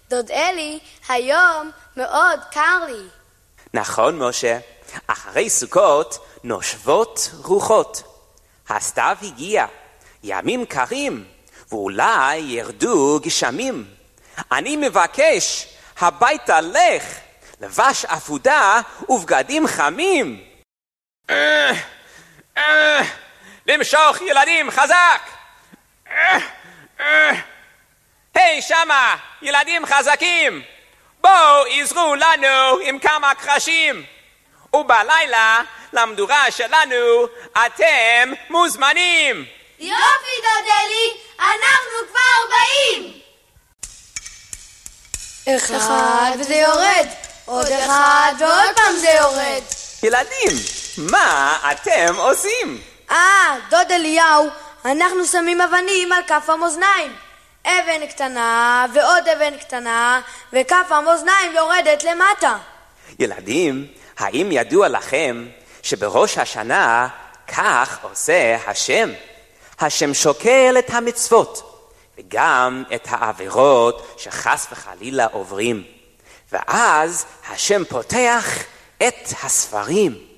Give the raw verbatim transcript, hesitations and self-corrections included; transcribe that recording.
דוד אלי, היום מאוד קר לי. נכון, משה. אחרי סוכות נושבות רוחות. הסתיו הגיע, ימים קרים, ואולי ירדו גשמים. אני מבקש, הביתה לך, לבש אפודה ובגדים חמים. למשוך ילדים חזק! היי שמה, ילדים חזקים! בואו עזרו לנו עם כמה קרשים! ובלילה למדורה שלנו אתם מוזמנים! יופי דוד אלי, אנחנו כבר באים! אחד וזה יורד, עוד אחד ועוד פעם זה יורד. ילדים, מה אתם עושים? אה, דוד אליהו, אנחנו שמים אבנים על כף המאזניים. אבן קטנה ועוד אבן קטנה, וכף המאזניים יורדת למטה. ילדים, האם ידוע לכם שבראש השנה כך עושה השם? השם שוקל את המצוות וגם את העבירות שחס וחלילה עוברים, ואז השם פותח את הספרים